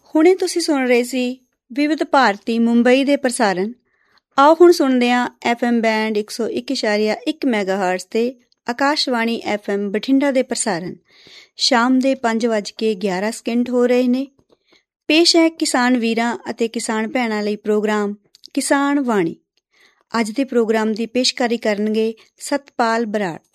ਹੁਣੇ ਤੁਸੀਂ ਸੁਣ ਰਹੇ ਸੀ ਵਿਵਿਧ ਭਾਰਤੀ ਮੁੰਬਈ ਦੇ ਪ੍ਰਸਾਰਣ। ਆਓ ਹੁਣ ਸੁਣਦੇ ਹਾਂ FM ਬੈਂਡ 101.1 ਮੈਗਾਹਰਟਜ਼ ਤੇ ਆਕਾਸ਼ਵਾਣੀ FM ਬਠਿੰਡਾ ਦੇ ਪ੍ਰਸਾਰਣ। ਸ਼ਾਮ ਦੇ 5:11 ਹੋ ਰਹੇ ਨੇ। ਪੇਸ਼ ਹੈ ਕਿਸਾਨ ਵੀਰਾਂ ਅਤੇ ਕਿਸਾਨ ਭੈਣਾਂ ਲਈ ਪ੍ਰੋਗਰਾਮ ਕਿਸਾਨ ਵਾਣੀ। ਅੱਜ ਦੇ ਪ੍ਰੋਗਰਾਮ ਦੀ ਪੇਸ਼ਕਾਰੀ ਕਰਨਗੇ ਸਤਪਾਲ ਬਰਾੜ।